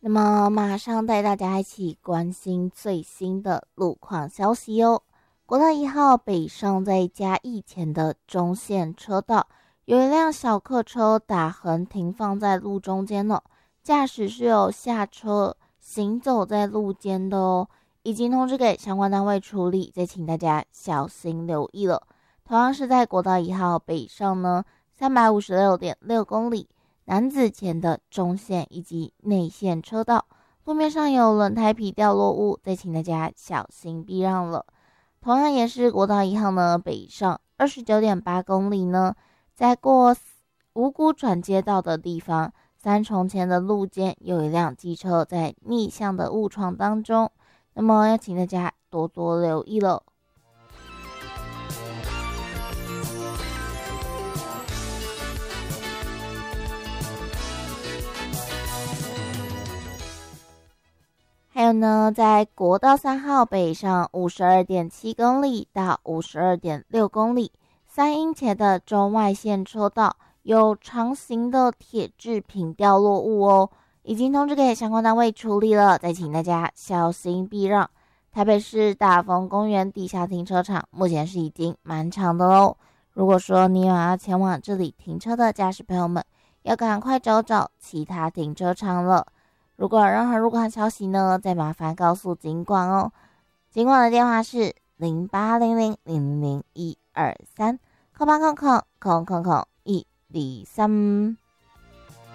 那么马上带大家一起关心最新的路况消息哦。国道1号北上在嘉义前的中线车道，有一辆小客车打横停放在路中间了，驾驶是有下车行走在路间的哦，已经通知给相关单位处理，再请大家小心留意了。同样是在国道1号北上呢，356.6公里。南子前的中线以及内线车道，路面上有轮胎皮掉落物，再请大家小心避让了。同样也是国道1号呢，北上29.8公里呢，在过五股转接道的地方，三重前的路肩有一辆机车在逆向的误闯当中，那么要请大家多多留意了。还有呢，在国道3号北上52.7公里到52.6公里，三英前的中外线车道有长形的铁制品掉落物哦，已经通知给相关单位处理了，再请大家小心避让。台北市大丰公园地下停车场目前是已经满场的喽，如果说你有要前往这里停车的驾驶朋友们，要赶快找找其他停车场了。如果有任何入馆消息呢，再麻烦告诉警管哦。警管的电话是0800000123，0800000123。